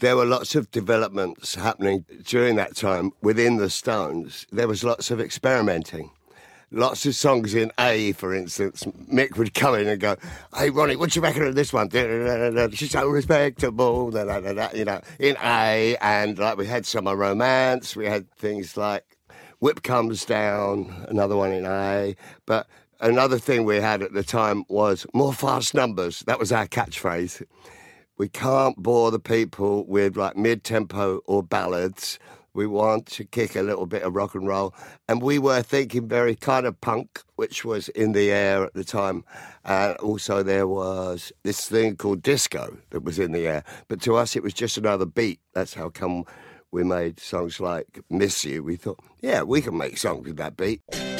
There were lots of developments happening during that time within the Stones. There was lots of experimenting. Lots of songs in A, for instance, Mick would come in and go, "Hey, Ronnie, what you reckon of this one? She's so respectable, you know, in A." And like we had Summer Romance, we had things like Whip Comes Down, another one in A. But another thing we had at the time was more fast numbers. That was our catchphrase. We can't bore the people with like mid-tempo or ballads. We want to kick a little bit of rock and roll. And we were thinking very kind of punk, which was in the air at the time. And also there was this thing called disco that was in the air. But to us, it was just another beat. That's how come we made songs like Miss You. We thought, yeah, we can make songs with that beat.